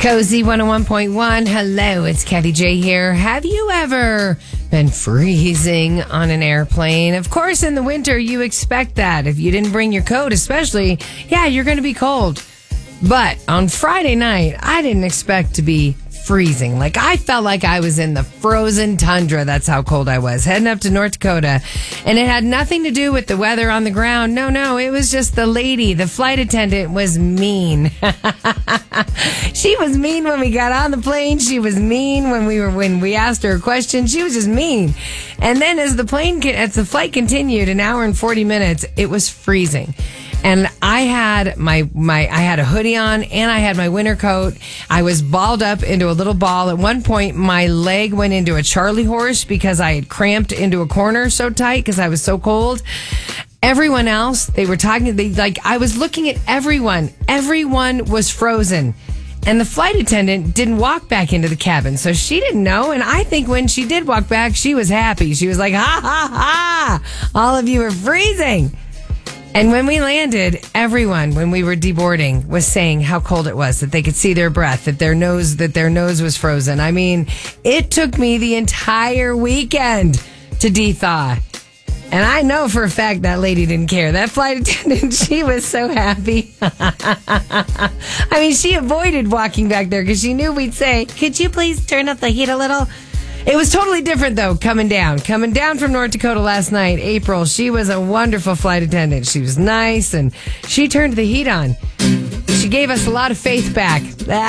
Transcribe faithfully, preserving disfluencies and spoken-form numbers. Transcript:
Cozy one oh one point one. Hello, it's Kathy J here. Have you ever been freezing on an airplane? Of course, in the winter, you expect that. If you didn't bring your coat, especially, yeah, you're going to be cold. But on Friday night, I didn't expect to be freezing. Like, I felt like I was in the frozen tundra. That's how cold I was, heading up to North Dakota. And it had nothing to do with the weather on the ground. No, no, it was just the lady, the flight attendant was mean. She was mean when we got on the plane. She was mean when we were when we asked her a question. She was just mean. And then as the plane as the flight continued, an hour and forty minutes, it was freezing. And I had my, my, I had a hoodie on and I had my winter coat. I was balled up into a little ball. At one point, my leg went into a Charlie horse because I had cramped into a corner so tight because I was so cold. Everyone else, they were talking, they like, I was looking at everyone. Everyone was frozen. And the flight attendant didn't walk back into the cabin, so she didn't know. And I think when she did walk back, she was happy. She was like, ha, ha, ha, all of you are freezing. And when we landed, everyone, when we were deboarding, was saying how cold it was, that they could see their breath, that their nose, that their nose was frozen. I mean, it took me the entire weekend to de-thaw. And I know for a fact that lady didn't care. That flight attendant, she was so happy. I mean, she avoided walking back there because she knew we'd say, could you please turn up the heat a little? It was totally different, though, coming down. Coming down from North Dakota last night, April, she was a wonderful flight attendant. She was nice, and she turned the heat on. She gave us a lot of faith back.